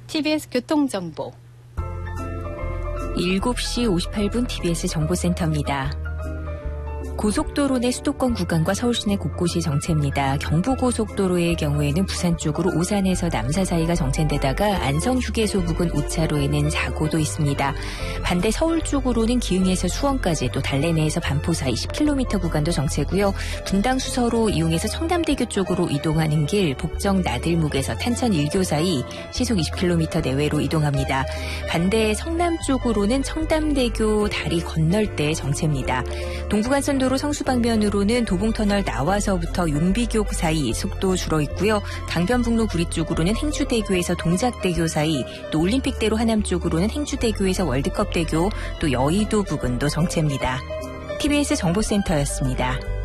TBS 교통정보 7시 58분 TBS 정보센터입니다. 고속도로 내 수도권 구간과 서울 시내 곳곳이 정체입니다. 경부고속도로의 경우에는 부산 쪽으로 오산에서 남사 사이가 정체인데다가 안성휴게소 부근 5차로에는 사고도 있습니다. 반대 서울 쪽으로는 기흥에서 수원까지 또 달래내에서 반포 사이 10km 구간도 정체고요. 분당 수서로 이용해서 청담대교 쪽으로 이동하는 길 복정 나들목에서 탄천 1교 사이 시속 20km 내외로 이동합니다. 반대 성남 쪽으로는 청담대교 다리 건널 때 정체입니다. 동부간선도로 성수 방면으로는 도봉터널 나와서부터 용비교 사이 속도 줄어 있고요. 강변북로 구리 쪽으로는 행주대교에서 동작대교 사이, 또 올림픽대로 하남 쪽으로는 행주대교에서 월드컵대교, 또 여의도 부근도 정체입니다. TBS 정보센터였습니다.